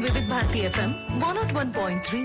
వివిధ భారతి ఎఫ్ఎం 101.3.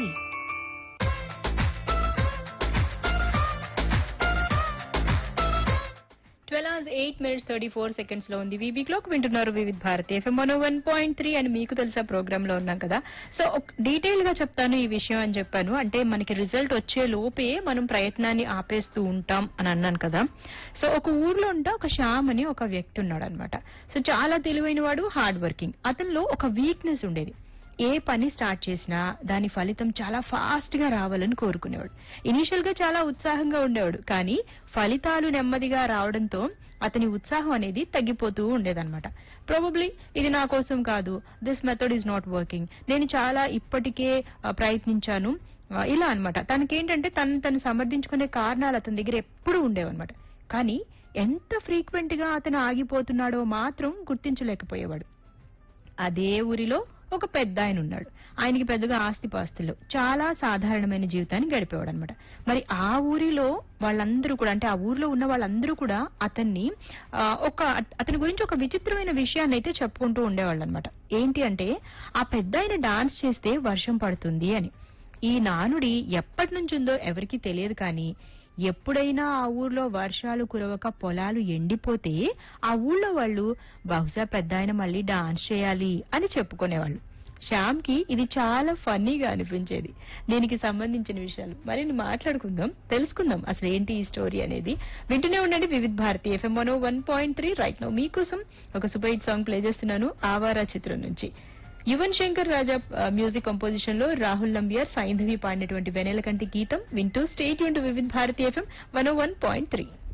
12:08:34 లో ఉంది. వీబీ క్లాక్ వింటున్నారు వివిధ భారతి ఎఫ్ఎం 101.3 అని మీకు తెలుసా ప్రోగ్రామ్ లో ఉన్నాం కదా. సో డీటెయిల్ గా చెప్తాను ఈ విషయం అని చెప్పాను. అంటే మనకి రిజల్ట్ వచ్చే లోపే మనం ప్రయత్నాన్ని ఆపేస్తూ ఉంటాం అని అన్నాను కదా. సో ఒక ఊర్లో ఉంటే ఒక శ్యామ్ అని ఒక వ్యక్తి ఉన్నాడు అనమాట. సో చాలా తెలివైన వాడు, హార్డ్ వర్కింగ్. అతనిలో ఒక వీక్నెస్ ఉండేది. ఏ పని స్టార్ట్ చేసినా దాని ఫలితం చాలా ఫాస్ట్ గా రావాలని కోరుకునేవాడు. ఇనీషియల్ గా చాలా ఉత్సాహంగా ఉండేవాడు, కానీ ఫలితాలు నెమ్మదిగా రావడంతో అతని ఉత్సాహం అనేది తగ్గిపోతూ ఉండేదన్నమాట. ప్రాబబ్లీ ఇది నా కోసం కాదు, this method is not working, నేను చాలా ఇప్పటికే ప్రయత్నించాను, ఇలా అన్నమాట. తనకేంటంటే తను సమర్థించుకునే కారణాలు అతని దగ్గర ఎప్పుడూ ఉండేవన్నమాట. కానీ ఎంత ఫ్రీక్వెంట్ గా అతను ఆగిపోతున్నాడో మాత్రం గుర్తించలేకపోయేవాడు. అదే ఊరిలో ఒక పెద్ద ఆయన ఉన్నాడు. ఆయనకి పెద్దగా ఆస్తిపాస్తులు, చాలా సాధారణమైన జీవితాన్ని గడిపేవాడు అనమాట. మరి ఆ ఊరిలో వాళ్ళందరూ కూడా, అంటే ఆ ఊర్లో ఉన్న వాళ్ళందరూ కూడా అతని గురించి ఒక విచిత్రమైన విషయాన్ని అయితే చెప్పుకుంటూ ఉండేవాళ్ళు అనమాట. ఏంటి అంటే, ఆ పెద్ద ఆయన డాన్స్ చేస్తే వర్షం పడుతుంది అని. ఈ నానుడి ఎప్పటి నుంచి ఉందో ఎవరికీ తెలియదు, కానీ ఎప్పుడైనా ఆ ఊర్లో వర్షాలు కురవక పొలాలు ఎండిపోతే ఆ ఊళ్ళో వాళ్ళు బహుశా పెద్ద ఆయన మళ్ళీ డాన్స్ చేయాలి అని చెప్పుకునేవాళ్ళు. శ్యామ్ కి ఇది చాలా ఫన్నీగా అనిపించేది. దీనికి సంబంధించిన విషయాలు మరి మాట్లాడుకుందాం, తెలుసుకుందాం అసలు ఏంటి ఈ స్టోరీ అనేది. వింటూనే ఉండండి వివిధ భారతి ఎఫ్ఎం 101.3. రైట్ నౌ మీకోసం ఒక సూపర్ హిట్ సాంగ్ ప్లే చేస్తున్నాను, ఆవారా చిత్రం నుంచి. యువన్ శంకర్ రాజా మ్యూజిక్ కంపోజిషన్ లో రాహుల్ నంబియార్, సైంధవి పాడినటువంటి వెనెలకంటి గీతం వింటూ స్టే ట్యూన్ టు వివిధ భారతి ఎఫ్ఎం 101.3.